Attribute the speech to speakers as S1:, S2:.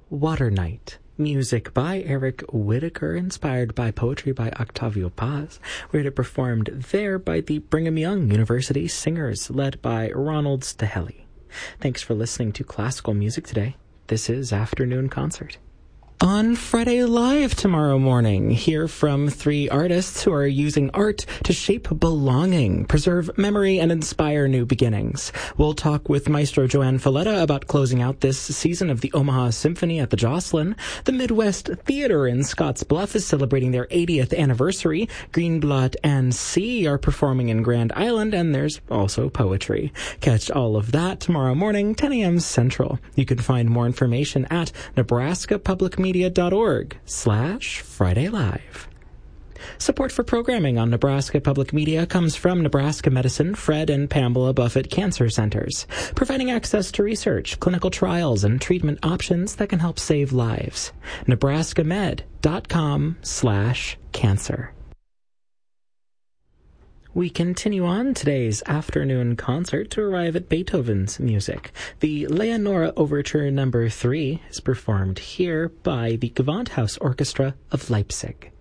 S1: Water Night. Music by Eric Whitaker, inspired by poetry by Octavio Paz, rated performed there by the Brigham Young University Singers, led by Ronald Stahelli. Thanks for listening to classical music today. This is Afternoon Concert. On Friday Live tomorrow morning, hear from 3 artists who are using art to shape belonging, preserve memory, and inspire new beginnings. We'll talk with Maestro Joanne Falletta about closing out this season of the Omaha Symphony at the Jocelyn. The Midwest Theater in Scottsbluff is celebrating their 80th anniversary. Greenblatt and C are performing in Grand Island, and there's also poetry. Catch all of that tomorrow morning, 10 a.m. Central. You can find more information at nebraskapublicmedia.org/Friday Live. Support for programming on Nebraska Public Media comes from Nebraska Medicine Fred and Pamela Buffett Cancer Centers, providing access to research, clinical trials, and treatment options that can help save lives. nebraskamed.com/cancer. We continue on today's afternoon concert to arrive at Beethoven's music. The Leonora Overture No. 3 is performed here by the Gewandhaus Orchestra of Leipzig.